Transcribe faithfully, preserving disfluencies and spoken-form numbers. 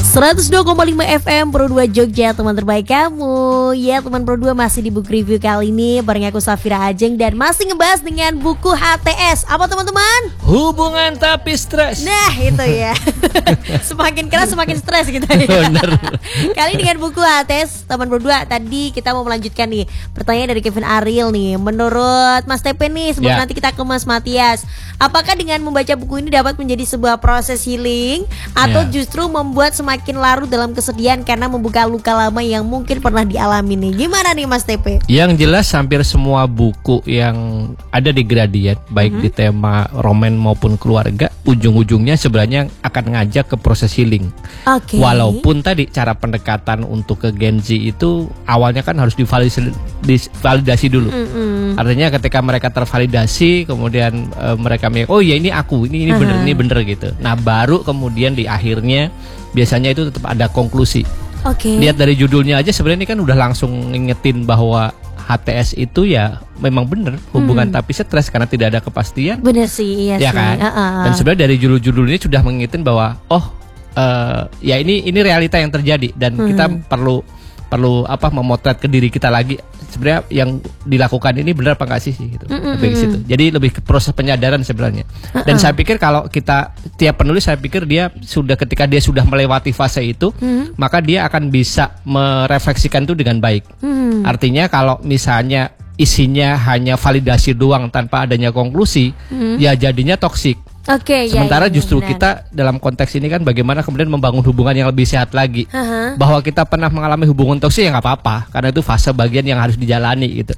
seratus dua koma lima F M Pro dua Jogja, teman terbaik kamu. Ya, teman Pro dua masih di book review kali ini bareng aku Safira Ajeng dan masih ngebahas dengan buku H T S. Apa teman-teman? Hubungan tapi stres. Nah, itu ya. Semakin keras semakin stres gitu ya. Bener. Kali dengan buku H T S, teman Pro dua, tadi kita mau melanjutkan nih pertanyaan dari Kevin Ariel nih. Menurut Mas Tepe nih, sebelum Ya. nanti kita ke Mas Matias, apakah dengan membaca buku ini dapat menjadi sebuah proses healing atau Ya. justru membuat semakin larut dalam kesedihan karena membuka luka lama yang mungkin pernah dialami nih? Gimana nih Mas Tepe? Yang jelas hampir semua buku yang ada di Gradient, baik Mhm. di tema roman maupun keluarga, ujung-ujungnya sebenarnya akan ngajak ke proses healing. Oke. Walaupun tadi cara pendekatan untuk ke Gen Z itu awalnya kan harus divalidasi, divalidasi dulu. Mm-mm. Artinya ketika mereka tervalidasi, kemudian e, mereka mikir, oh ya ini aku, ini ini bener, Aha. ini bener gitu. Nah baru kemudian di akhirnya biasanya itu tetap ada konklusi. Oke. Lihat dari judulnya aja sebenarnya ini kan udah langsung ngingetin bahwa H T S itu ya memang bener hubungan Hmm. tapi stres karena tidak ada kepastian. Bener sih, iya Ya sih. kan? Uh-uh. Dan sebenarnya dari judul-judul ini sudah mengingetin bahwa oh eh, ya ini ini realita yang terjadi dan Hmm. kita perlu perlu apa memotret ke diri kita lagi sebenarnya yang dilakukan ini benar apa enggak sih gitu. Mm-mm. Lebih ke situ. Jadi lebih ke proses penyadaran sebenarnya. Dan Uh-uh. saya pikir kalau kita tiap penulis saya pikir dia sudah ketika dia sudah melewati fase itu, Hmm. maka dia akan bisa merefleksikan itu dengan baik. Hmm. Artinya kalau misalnya isinya hanya validasi doang tanpa adanya konklusi, Hmm. ya jadinya toksik. Oke, ya, Sementara ya, justru benar. kita dalam konteks ini kan bagaimana kemudian membangun hubungan yang lebih sehat lagi. Aha. Bahwa kita pernah mengalami hubungan toksik ya nggak apa-apa, karena itu fase bagian yang harus dijalani gitu.